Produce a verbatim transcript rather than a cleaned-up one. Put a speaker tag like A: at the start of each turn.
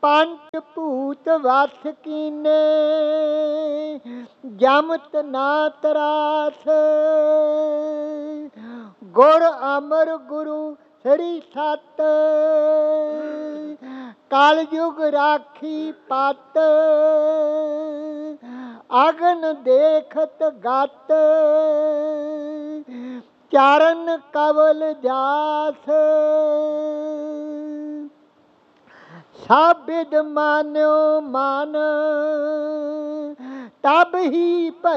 A: ਪੰਚ ਭੂਤ ਵਸ ਕੀਨੇ, ਜਮਤ ਨਾ ਤਰਾਸ। ਗੁਰ ਅਮਰ ਗੁਰੂ ਸ੍ਰੀ ਸਤ, ਕਲ ਯੁਗ ਰਾਖੀ ਪਤ। ਅਗਨ ਦੇਖਤ ਗਤ, ਚਰਨ ਕਵਲ ਜਾਸ। ਸਭ ਬਿਧ ਮਾਨਿਓ ਮਨ, ਤਬ ਹੀ